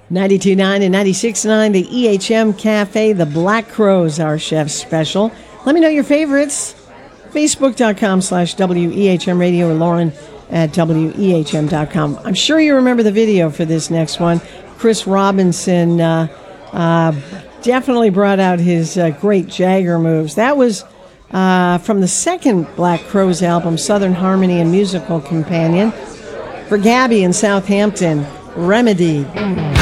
92.9 and 96.9, the EHM Cafe, the Black Crowes, our chef's special. Let me know your favorites. Facebook.com/WEHM Radio or Lauren at WEHM.com. I'm sure you remember the video for this next one. Chris Robinson definitely brought out his great Jagger moves. That was from the second Black Crowes album, Southern Harmony and Musical Companion. For Gabby in Southampton, Remedy.